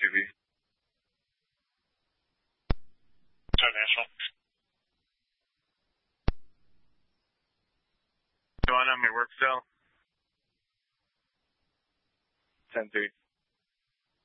TV. National. Going on my work cell. 10-3.